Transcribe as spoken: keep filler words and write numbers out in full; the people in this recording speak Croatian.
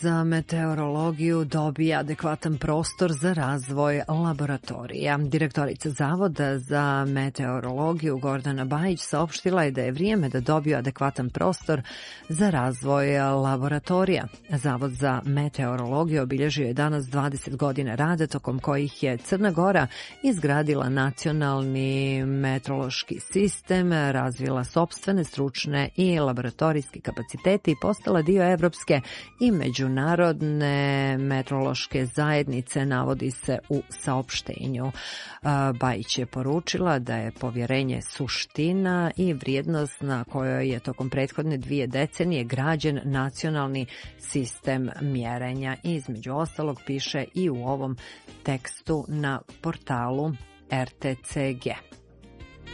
za meteorologiju dobije adekvatan prostor za razvoj laboratorija. Direktorica Zavoda za meteorologiju Gordana Bajić saopštila je da je vrijeme da dobiju adekvatan prostor za razvoj laboratorija. Zavod za meteorologiju obilježio je danas dvadeset godina rada, tokom kojih je Crna Gora izgradila nacionalni meteorološki sistem, razvila sopstvene stručne i laboratorijske kapacitete i postala dio evropske i međunarodne meteorološke zajednice, navodi se u saopštenju. Bajić je poručila da je povjerenje suština i vrijednost na kojoj je tokom prethodne dvije decenije građen nacionalni sistem mjerenja. Između ostalog piše i u ovom tekstu na portalu R T C G.